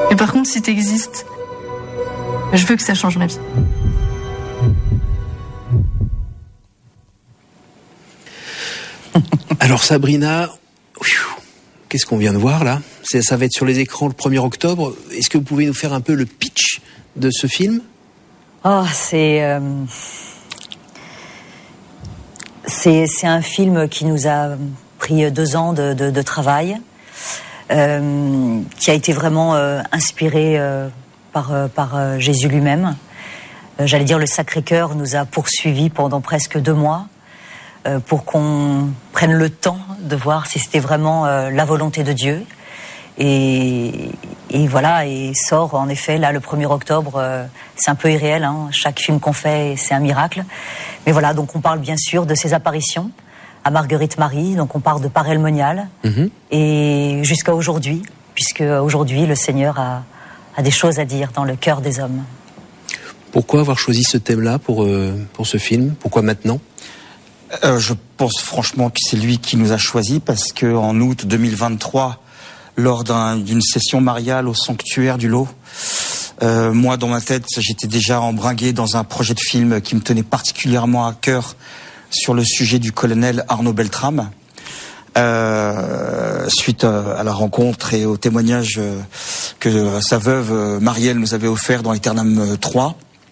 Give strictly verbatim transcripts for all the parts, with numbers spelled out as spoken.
Mais par contre, si t'existes, je veux que ça change ma vie. Alors Sabrina, qu'est-ce qu'on vient de voir là ? C'est, ça va être sur les écrans le premier octobre. Est-ce que vous pouvez nous faire un peu le pitch de ce film ? Oh, c'est, euh, c'est c'est un film qui nous a pris deux ans de, de, de travail, euh, qui a été vraiment euh, inspiré euh, par, euh, par euh, Jésus lui-même. Euh, j'allais dire, le Sacré-Cœur nous a poursuivis pendant presque deux mois euh, pour qu'on prenne le temps de voir si c'était vraiment euh, la volonté de Dieu. Et, et voilà, et sort en effet là le premier octobre. Euh, c'est un peu irréel, hein, chaque film qu'on fait, c'est un miracle. Mais voilà, donc on parle bien sûr de ses apparitions à Marguerite Marie, donc on parle de Parel Monial, mm-hmm. et jusqu'à aujourd'hui, puisque aujourd'hui le Seigneur a, a des choses à dire dans le cœur des hommes. Pourquoi avoir choisi ce thème-là pour, euh, pour ce film ? Pourquoi maintenant ? euh, Je pense franchement que c'est lui qui nous a choisis, parce qu'en août deux mille vingt-trois, lors d'un, d'une session mariale au sanctuaire du Lot, euh, moi dans ma tête j'étais déjà embringué dans un projet de film qui me tenait particulièrement à cœur sur le sujet du colonel Arnaud Beltrame, euh, suite à, à la rencontre et au témoignage que sa veuve Marielle nous avait offert dans Aeternam trois,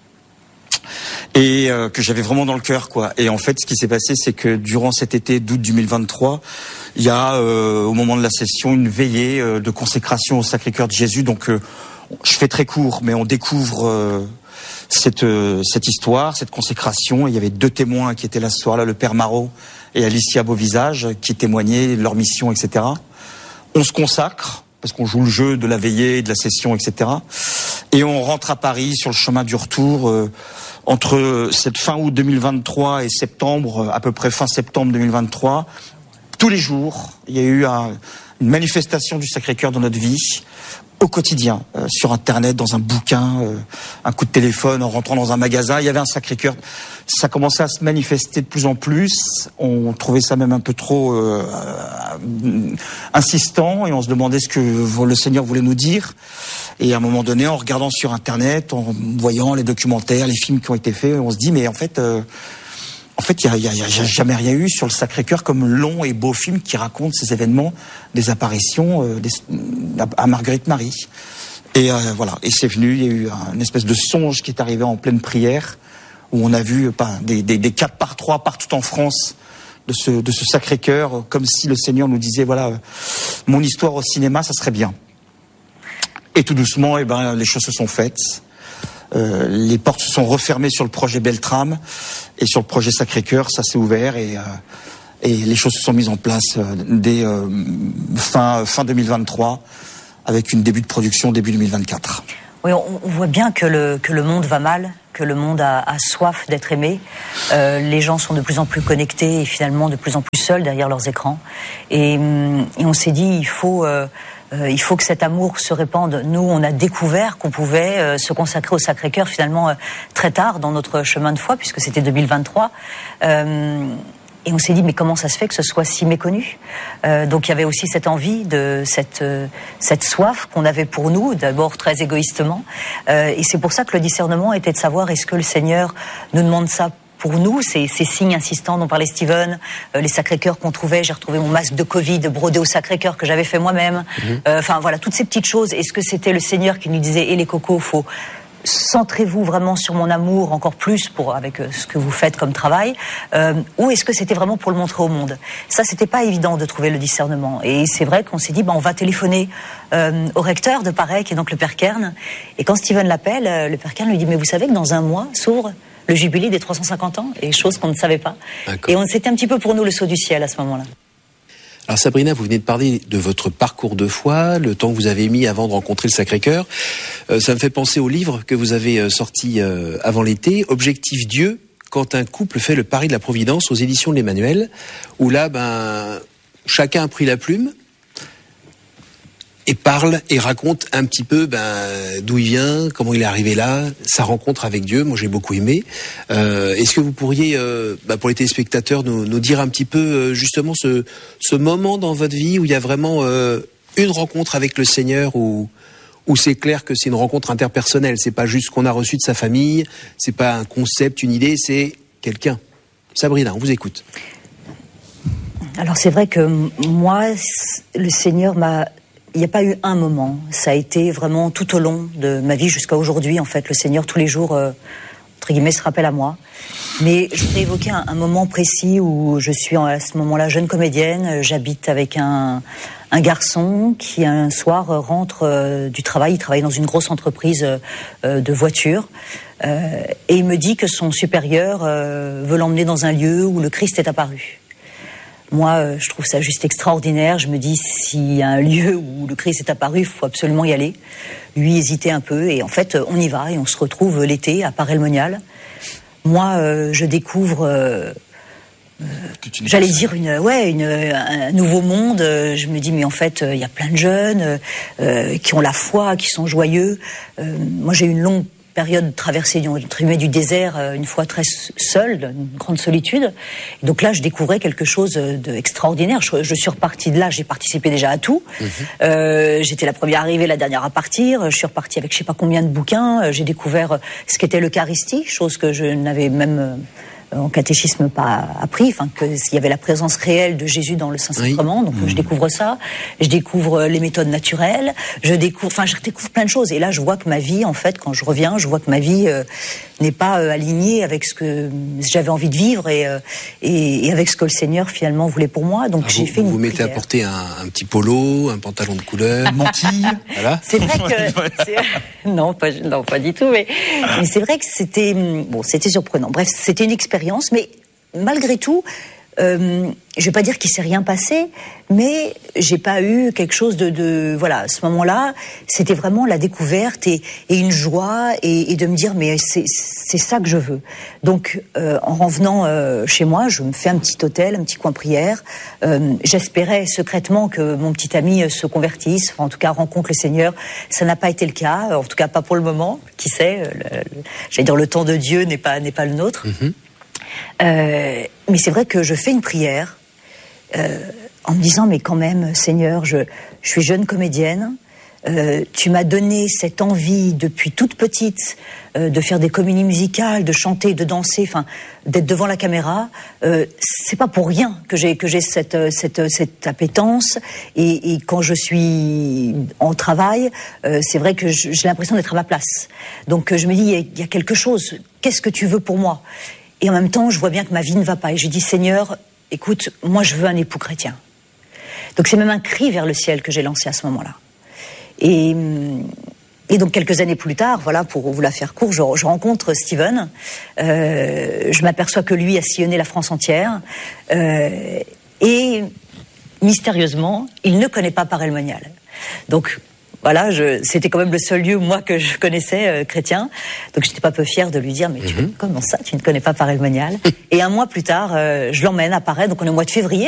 et euh, que j'avais vraiment dans le cœur, quoi. Et en fait, ce qui s'est passé, c'est que durant cet été d'août deux mille vingt-trois, il y a euh, au moment de la session une veillée euh, de consécration au Sacré-Cœur de Jésus. Donc, euh, je fais très court, mais on découvre euh, cette euh, cette histoire, cette consécration. Et il y avait deux témoins qui étaient là ce soir-là, le Père Marot et Alicia Beauvisage, qui témoignaient de leur mission, et cetera. On se consacre parce qu'on joue le jeu de la veillée, de la session, et cetera. Et on rentre à Paris sur le chemin du retour. Euh, entre cette fin août deux mille vingt-trois et septembre, à peu près fin septembre deux mille vingt-trois, tous les jours, il y a eu un, une manifestation du Sacré-Cœur dans notre vie, au quotidien, euh, sur Internet, dans un bouquin, euh, un coup de téléphone, en rentrant dans un magasin, il y avait un Sacré-Cœur. Ça commençait à se manifester de plus en plus. On trouvait ça même un peu trop euh, euh, insistant, et on se demandait ce que le Seigneur voulait nous dire. Et à un moment donné, en regardant sur Internet, en voyant les documentaires, les films qui ont été faits, on se dit, mais en fait... Euh, En fait, il n'y a, y a, y a jamais rien eu sur le Sacré-Cœur comme long et beau film qui raconte ces événements, des apparitions euh, des, à Marguerite Marie. Et euh, voilà, et c'est venu, il y a eu une espèce de songe qui est arrivé en pleine prière, où on a vu pas, des, des, des quatre par trois partout en France de ce, de ce Sacré-Cœur, comme si le Seigneur nous disait, voilà, euh, mon histoire au cinéma, ça serait bien. Et tout doucement, eh ben, les choses se sont faites. Euh, les portes se sont refermées sur le projet Beltrame, et sur le projet Sacré-Cœur, ça s'est ouvert, et, euh, et les choses se sont mises en place euh, dès euh, fin, fin deux mille vingt-trois, avec une début de production début deux mille vingt-quatre. Oui, on, on voit bien que le, que le monde va mal, que le monde a, a soif d'être aimé. Euh, les gens sont de plus en plus connectés et finalement de plus en plus seuls derrière leurs écrans. Et, et on s'est dit, il faut... Euh, Euh, il faut que cet amour se répande. Nous, on a découvert qu'on pouvait euh, se consacrer au Sacré-Cœur finalement euh, très tard dans notre chemin de foi, puisque c'était deux mille vingt-trois. Euh, et on s'est dit, mais comment ça se fait que ce soit si méconnu ? euh, Donc il y avait aussi cette envie, de cette, euh, cette soif qu'on avait pour nous, d'abord très égoïstement. Euh, et c'est pour ça que le discernement était de savoir, est-ce que le Seigneur nous demande ça pour nous, ces, ces signes insistants dont parlait Steven, euh, les Sacré-Cœurs qu'on trouvait, j'ai retrouvé mon masque de Covid brodé au Sacré-Cœur que j'avais fait moi-même. Mmh. Euh, enfin voilà, toutes ces petites choses. Est-ce que c'était le Seigneur qui nous disait, et les cocos, faut centrez-vous vraiment sur mon amour encore plus pour avec euh, ce que vous faites comme travail, euh, ou est-ce que c'était vraiment pour le montrer au monde ? Ça, c'était pas évident de trouver le discernement. Et c'est vrai qu'on s'est dit, bah, on va téléphoner euh, au recteur de Paray, qui est donc le Père Kern. Et quand Steven l'appelle, euh, le Père Kern lui dit, mais vous savez que dans un mois s'ouvre le jubilé des trois cent cinquante ans, et chose qu'on ne savait pas. D'accord. Et on, c'était un petit peu pour nous le saut du ciel à ce moment-là. Alors Sabrina, vous venez de parler de votre parcours de foi, le temps que vous avez mis avant de rencontrer le Sacré-Cœur. Euh, ça me fait penser au livre que vous avez euh, sorti euh, avant l'été, Objectif Dieu, quand un couple fait le pari de la Providence, aux éditions de l'Emmanuel, où là, ben, chacun a pris la plume et parle et raconte un petit peu ben, d'où il vient, comment il est arrivé là, sa rencontre avec Dieu. Moi, j'ai beaucoup aimé. Euh, est-ce que vous pourriez, euh, ben, pour les téléspectateurs, nous, nous dire un petit peu euh, justement ce, ce moment dans votre vie où il y a vraiment euh, une rencontre avec le Seigneur, où, Ou c'est clair que c'est une rencontre interpersonnelle, c'est pas juste ce qu'on a reçu de sa famille, c'est pas un concept, une idée, c'est quelqu'un. Sabrina, on vous écoute. Alors c'est vrai que moi, le Seigneur m'a... Il n'y a pas eu un moment, ça a été vraiment tout au long de ma vie jusqu'à aujourd'hui, en fait. Le Seigneur, tous les jours, euh, entre guillemets, se rappelle à moi. Mais je voudrais évoquer un, un moment précis où je suis à ce moment-là jeune comédienne, j'habite avec un, un garçon qui un soir rentre euh, du travail, il travaille dans une grosse entreprise euh, de voitures, euh, et il me dit que son supérieur euh, veut l'emmener dans un lieu où le Christ est apparu. Moi, je trouve ça juste extraordinaire. Je me dis, s'il y a un lieu où le Christ est apparu, il faut absolument y aller. Lui hésitait un peu, et en fait, on y va, et on se retrouve l'été à Paray-le-Monial. Moi, euh, je découvre, euh, euh, j'allais dire, une, ouais, une, un nouveau monde. Je me dis, mais en fait, il y a plein de jeunes euh, qui ont la foi, qui sont joyeux. Euh, moi, j'ai eu une longue période traversée du, du désert, une fois très seule, une grande solitude. Donc là, je découvrais quelque chose d'extraordinaire. Je, je suis repartie de là, j'ai participé déjà à tout. Mmh. Euh, j'étais la première arrivée, la dernière à partir. Je suis repartie avec je sais pas combien de bouquins. J'ai découvert ce qu'était l'Eucharistie, chose que je n'avais même en catéchisme pas appris, enfin qu'il y avait la présence réelle de Jésus dans le Saint-Sacrement, oui. Donc mmh. je découvre ça, je découvre les méthodes naturelles, je découvre, enfin je découvre plein de choses, et là je vois que ma vie, en fait, quand je reviens, je vois que ma vie euh, n'est pas euh, alignée avec ce que j'avais envie de vivre et, euh, et, et avec ce que le Seigneur finalement voulait pour moi, donc ah, j'ai vous, fait vous une vous mettez prière. à porter un, un petit polo, un pantalon de couleur, une mantille, voilà. C'est vrai que... c'est... Non, pas, non, pas du tout, mais, mais c'est vrai que c'était... Bon, c'était surprenant. Bref, c'était une expérience. Mais malgré tout, euh, je ne vais pas dire qu'il ne s'est rien passé, mais j'ai pas eu quelque chose de, de voilà. À ce moment-là, c'était vraiment la découverte et, et une joie et, et de me dire mais c'est, c'est ça que je veux. Donc, euh, en revenant euh, chez moi, je me fais un petit hôtel, un petit coin prière. Euh, j'espérais secrètement que mon petit ami se convertisse, enfin, en tout cas rencontre le Seigneur. Ça n'a pas été le cas, en tout cas pas pour le moment. Qui sait, le, le, j'allais dire le temps de Dieu n'est pas n'est pas le nôtre. Mm-hmm. Euh, mais c'est vrai que je fais une prière euh, en me disant mais quand même Seigneur, je, je suis jeune comédienne, euh, tu m'as donné cette envie depuis toute petite euh, de faire des comédies musicales, de chanter, de danser, enfin d'être devant la caméra. Euh, c'est pas pour rien que j'ai que j'ai cette cette cette appétence, et, et quand je suis en travail, euh, c'est vrai que je, j'ai l'impression d'être à ma place. Donc je me dis il y a, il y a quelque chose. Qu'est-ce que tu veux pour moi? Et en même temps, je vois bien que ma vie ne va pas. Et j'ai dit, Seigneur, écoute, moi je veux un époux chrétien. Donc c'est même un cri vers le ciel que j'ai lancé à ce moment-là. Et, et donc quelques années plus tard, voilà, pour vous la faire court, je, je rencontre Steven. Euh, je m'aperçois que lui a sillonné la France entière. Euh, et mystérieusement, il ne connaît pas Paray-le-Monial. Donc... Voilà, je, c'était quand même le seul lieu, moi, que je connaissais, euh, chrétien. Donc, j'étais pas peu fière de lui dire, mais tu, mm-hmm. comment ça, tu ne connais pas Paray-le-Monial? Et un mois plus tard, euh, je l'emmène à Paray, donc on est au mois de février.